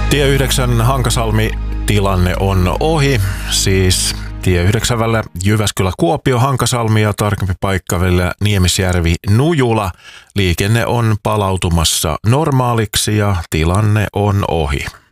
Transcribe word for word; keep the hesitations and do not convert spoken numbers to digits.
Tie yhdeksän Hankasalmi tilanne on ohi, siis tie yhdeksän välillä Jyväskylä-Kuopio, Hankasalmi ja tarkempi paikka välillä Niemisjärvi-Nujula. Liikenne on palautumassa normaaliksi ja tilanne on ohi.